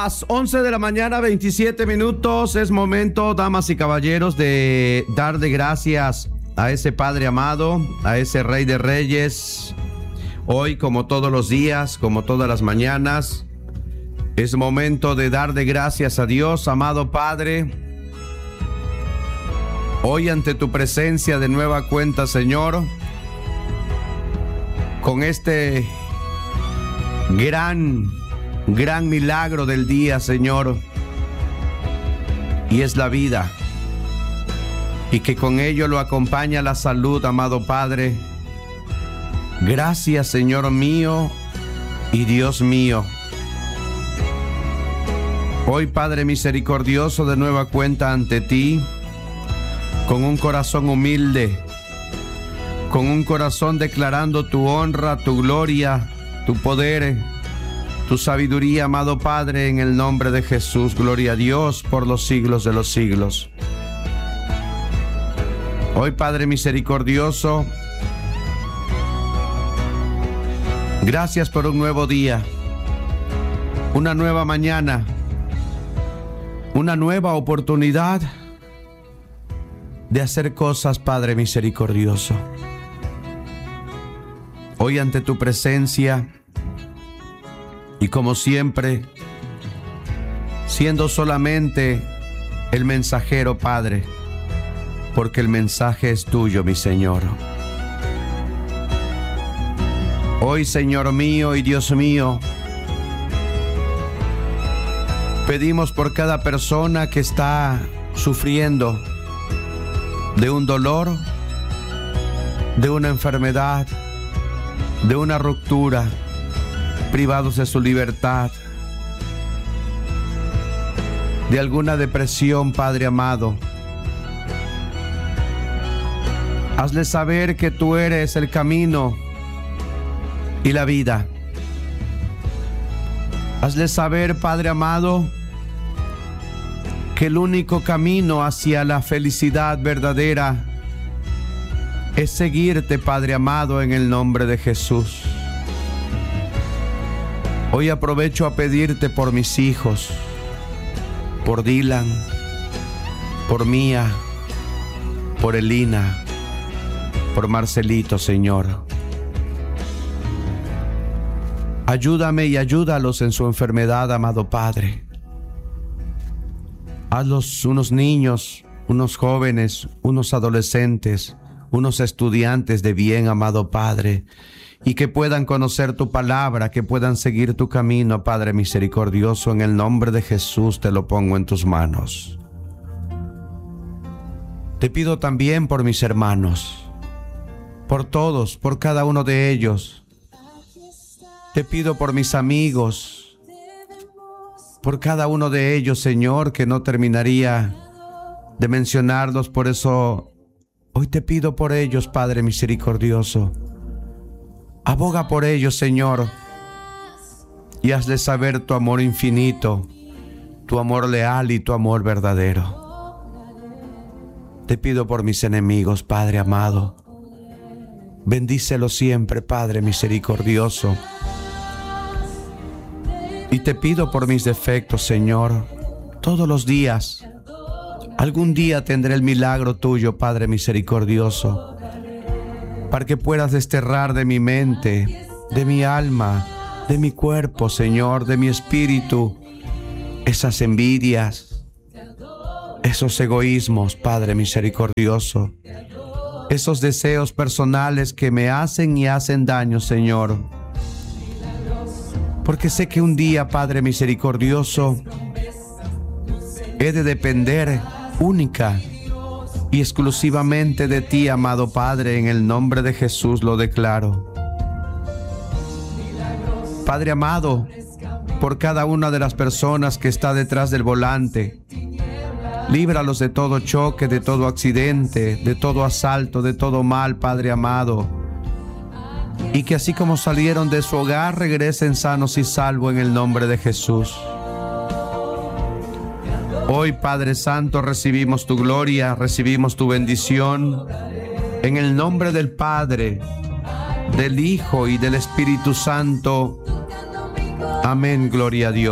Las 11 de la mañana, 27 minutos. Es momento, damas y caballeros, de dar de gracias a ese Padre amado, a ese Rey de Reyes. Hoy, como todos los días, como todas las mañanas, es momento de dar de gracias a Dios, amado Padre. Hoy ante tu presencia de nueva cuenta, Señor, con este gran milagro del día, Señor, y es la vida, y que con ello lo acompaña la salud, amado Padre. Gracias, Señor mío y Dios mío. Hoy, Padre misericordioso, de nueva cuenta ante ti, con un corazón humilde, con un corazón declarando tu honra, tu gloria, tu poder, tu sabiduría, amado Padre, en el nombre de Jesús. Gloria a Dios por los siglos de los siglos. Hoy, Padre misericordioso, gracias por un nuevo día, una nueva mañana, una nueva oportunidad de hacer cosas, Padre misericordioso. Hoy ante tu presencia, y como siempre, siendo solamente el mensajero, Padre, porque el mensaje es tuyo, mi Señor. Hoy, Señor mío y Dios mío, pedimos por cada persona que está sufriendo de un dolor, de una enfermedad, de una ruptura, privados de su libertad, de alguna depresión, Padre amado. Hazle saber que tú eres el camino y la vida. Hazle saber, Padre amado, que el único camino hacia la felicidad verdadera es seguirte, Padre amado, en el nombre de Jesús. Hoy aprovecho a pedirte por mis hijos, por Dylan, por Mía, por Elina, por Marcelito, Señor. Ayúdame y ayúdalos en su enfermedad, amado Padre. Hazlos unos niños, unos jóvenes, unos adolescentes, unos estudiantes de bien, amado Padre, y que puedan conocer tu palabra, que puedan seguir tu camino, Padre misericordioso. En el nombre de Jesús te lo pongo en tus manos. Te pido también por mis hermanos, por todos, por cada uno de ellos. Te pido por mis amigos, por cada uno de ellos, Señor, que no terminaría de mencionarlos. Por eso hoy te pido por ellos, Padre misericordioso. Aboga por ellos, Señor, y hazles saber tu amor infinito, tu amor leal y tu amor verdadero. Te pido por mis enemigos, Padre amado. Bendícelos siempre, Padre misericordioso. Y te pido por mis defectos, Señor, todos los días. Algún día tendré el milagro tuyo, Padre misericordioso, para que puedas desterrar de mi mente, de mi alma, de mi cuerpo, Señor, de mi espíritu, esas envidias, esos egoísmos, Padre misericordioso, esos deseos personales que me hacen y hacen daño, Señor. Porque sé que un día, Padre misericordioso, he de depender única y exclusivamente de ti, amado Padre. En el nombre de Jesús lo declaro. Padre amado, por cada una de las personas que está detrás del volante, líbralos de todo choque, de todo accidente, de todo asalto, de todo mal, Padre amado. Y que así como salieron de su hogar, regresen sanos y salvos en el nombre de Jesús. Hoy, Padre Santo, recibimos tu gloria, recibimos tu bendición, en el nombre del Padre, del Hijo y del Espíritu Santo. Amén, gloria a Dios.